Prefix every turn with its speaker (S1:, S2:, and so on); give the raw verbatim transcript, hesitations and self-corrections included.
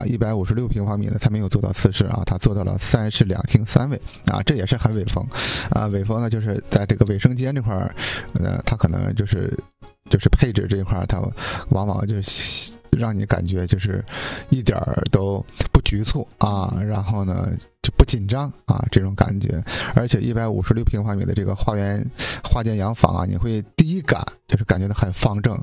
S1: 一百五十六平方米呢，它没有做到四室啊，它做到了三室两厅三卫啊，这也是很伟风啊。伟风呢，就是在这个卫生间这块儿，呃，它可能就是就是配置这一块儿，它往往就是让你感觉就是一点儿都不局促啊，然后呢就不紧张啊，这种感觉。而且一百五十六平方米的这个花园花间洋房啊，你会第一感就是感觉到很方正